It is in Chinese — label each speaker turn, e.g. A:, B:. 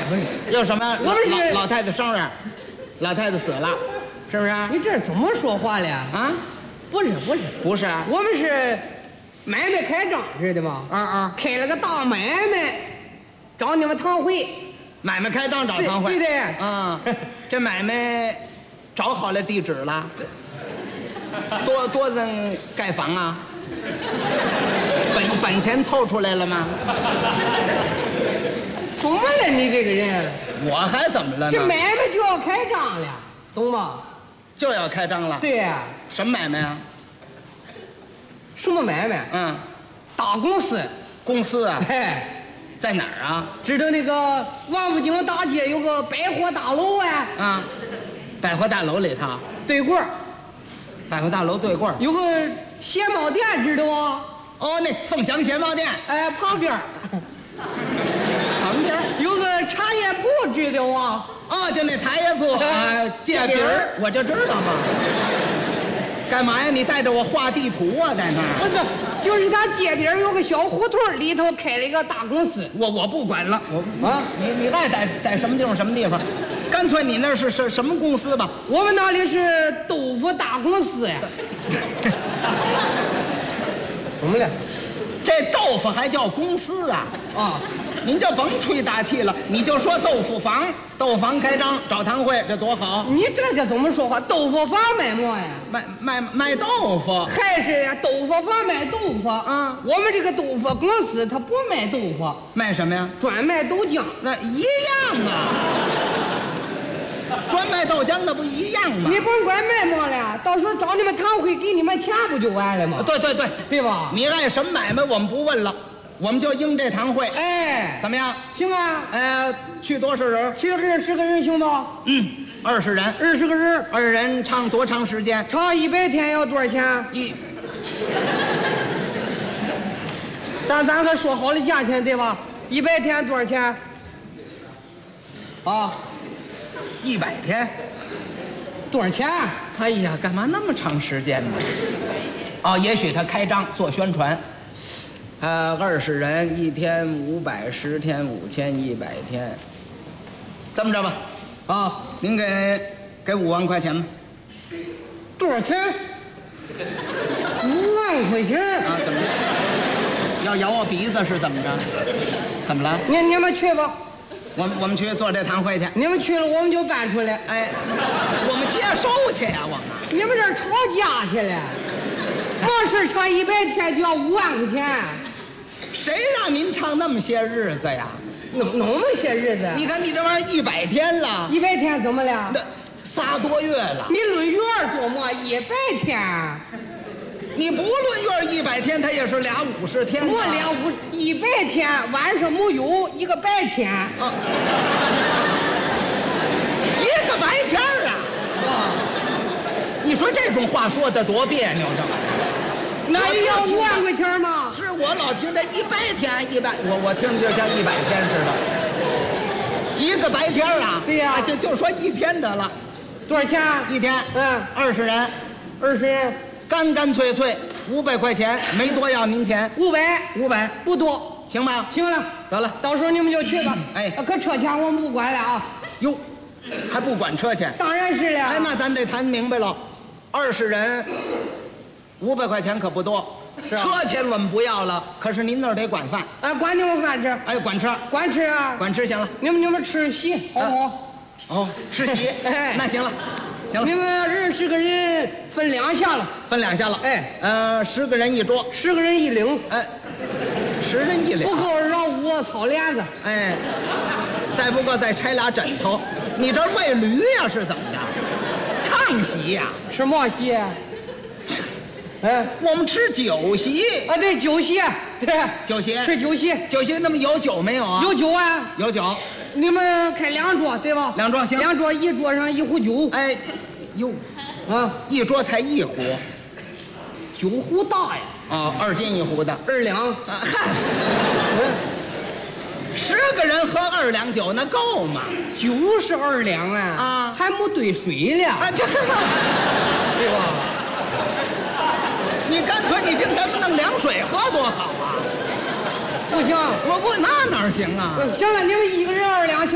A: 不是，
B: 有什么？
A: 我们是
B: 老太太生日，老太太死了，是不是？
A: 你这怎么说话了
B: 啊？
A: 不是，
B: 不是。
A: 我们是买卖开张知道吗？开了个大买卖，找你们堂会。
B: 买卖开张找堂会。
A: 对对。
B: 啊，这买卖找好了地址了，多人盖房啊？本钱凑出来了吗？
A: 怎么了你这个人？
B: 我还怎么了呢？
A: 这买卖就要开张了，懂吗？
B: 就要开张了。
A: 对呀。
B: 什么买卖啊？
A: 什么买卖？大公司。
B: 公司啊？
A: 哎，
B: 在哪儿啊？
A: 知道那个王府井大街有个百货大楼啊？
B: 百货大楼里头
A: 对过。
B: 百货大楼对过
A: 有个鞋帽店，知道吗？
B: 哦，那凤翔鞋帽店。
A: 哎，旁边有个茶叶铺，知道吗？
B: 哦，就那茶叶铺界饼儿，我就知道嘛。干嘛呀？你带着我画地图啊，在那儿？
A: 不是，就是他街边有个小胡同，里头开了一个大公司。
B: 我不管了，你爱在什么地方什么地方，干脆你那是什么公司吧？
A: 我们那里是豆腐大公司呀。怎么了？
B: 这豆腐还叫公司啊？您就甭吹大气了，你就说豆腐房，豆腐房开张找堂会，这多好！
A: 你这叫怎么说话？豆腐房卖么呀？
B: 卖豆腐，
A: 还是呀？豆腐房卖豆腐。我们这个豆腐公司它不卖豆腐，
B: 卖什么呀？
A: 专卖豆浆。
B: 那一样啊，专卖豆浆那不一样吗？
A: 你甭管卖么了，到时候找你们堂会给你们钱不就完了吗？
B: 对
A: 吧？
B: 你爱什么买卖我们不问了。我们就应这堂会，怎么样？
A: 行啊，
B: 去多少人？
A: 去10个人行吗
B: ？20人
A: ，20个人
B: ，20人唱多长时间？
A: 唱100天要多少钱？咱可说好了价钱对吧？100天多少钱
B: ？100天，
A: 多少钱？
B: 哎呀，干嘛那么长时间呢？也许他开张做宣传。20人1天500，10天5100天，这么着吧，您给5万块钱吧。
A: 多少钱？5万块钱
B: 啊？怎么着？要咬我鼻子是怎么着？怎么了？
A: 你们去吧，
B: 我们去做这堂会去。
A: 你们去了，我们就搬出来。
B: 我们接收去呀，我们。
A: 你们这吵架去了？没事，唱100天就要5万块钱。
B: 谁让您唱那么些日子呀？
A: 那么些日子？
B: 你看你这玩意儿100天了。
A: 100天怎么了？
B: 那3多月了。
A: 你论月做么？100天。
B: 你不论月100天，它也是俩50天。
A: 我100天，晚上没有一个白天。
B: 一个白天啊！你说这种话说的多别扭，这玩意儿。
A: 那也要5万块钱吗？
B: 是我老听这100天100，我听着就像100天似的。一个白天啊？
A: 对呀，
B: 就说1天得了。
A: 多少钱
B: ？1天？20人
A: ，20人，
B: 干脆500块钱，没多要您钱。500
A: 不多，
B: 行吧？
A: 行了，
B: 得了，
A: 到时候你们就去吧。可车钱我们不管了啊。
B: 哟，还不管车钱？
A: 当然是了。
B: 那咱得谈明白了，20人。500块钱可不多，车钱我们不要了，可是您那儿得管饭。
A: 管你们饭吃。
B: 管吃。
A: 管吃啊。
B: 管吃行了。
A: 你们吃席好。
B: 吃席。那行了
A: 你们20个人分2下了。
B: 分2下了。10个人一桌
A: ，10个人一领。
B: 10人一领。
A: 不够让我操帘子。
B: 再不够再拆俩枕头。你这喂驴呀是怎么着？炕席呀？
A: 吃么席？
B: 我们吃酒席。
A: 对，酒席。对，
B: 酒席。
A: 吃酒席。
B: 酒席那么有酒没有啊？
A: 有酒啊。
B: 有酒。
A: 你们开2桌对吧
B: ？2桌行。
A: 2桌，一桌上1壶酒。
B: 一桌才1壶。
A: 酒壶大呀。
B: 2斤1壶的
A: ，2两。
B: 嗨，10个人喝2两酒，那够吗？
A: 酒是2两啊，还没兑水了。
B: 这对吧？你干脆你净给我们弄凉水喝多好啊！
A: 不行，
B: 那哪行啊？
A: 行了，你们1个人